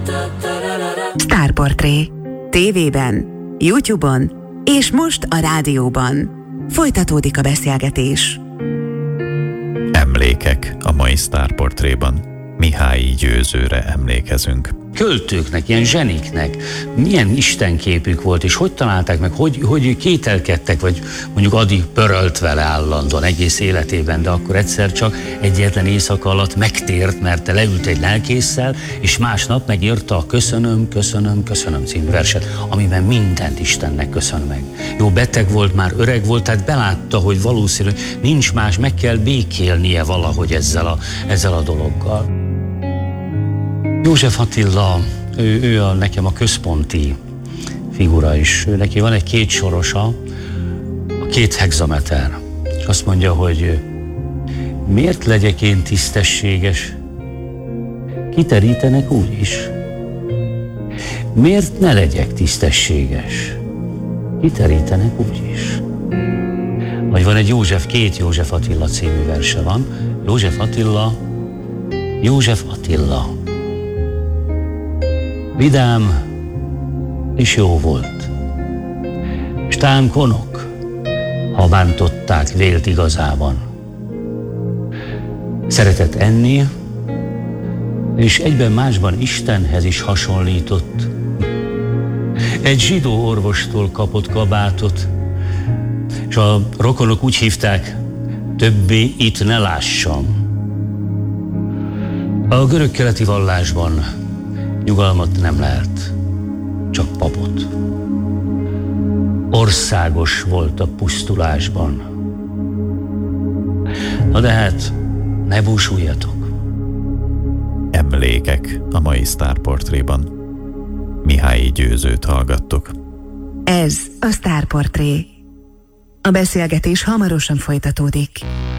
Sztárportré. TV-ben, YouTube-on és most a rádióban. Folytatódik a beszélgetés. Emlékek a mai Sztárportréban. Mihályi Győzőre emlékezünk. Költőknek, ilyen zseniknek milyen istenképük volt, és hogy találták meg, hogy kételkedtek, vagy mondjuk Ady pörölt vele állandóan egész életében, de akkor egyszer csak egyetlen éjszaka alatt megtért, mert leült egy lelkésszel, és másnap megírta a Köszönöm, köszönöm, köszönöm című verset, amiben mindent Istennek köszön meg. Jó, beteg volt, már öreg volt, tehát belátta, hogy valószínű, nincs más, meg kell békélnie valahogy ezzel a dologgal. József Attila, ő nekem a központi figura is. Neki van egy kétsorosa, a 2 hexameter. És azt mondja, hogy miért legyek én tisztességes? Kiterítenek úgy is. Miért ne legyek tisztességes? Kiterítenek úgy is. Vagy van egy 2 József Attila című verse van. József Attila. Vidám és jó volt. S tán konok, ha bántották vélt igazában. Szeretett enni, és egyben másban Istenhez is hasonlított. Egy zsidó orvostól kapott kabátot, és a rokonok úgy hívták, többé itt ne lássam. A görög-keleti vallásban nyugalmat nem lehet, csak papot. Országos volt a pusztulásban. Na de hát, ne búsuljatok. Emlékek a mai Sztárportréban. Mihályi Győzőt hallgattuk. Ez a Sztárportré. A beszélgetés hamarosan folytatódik.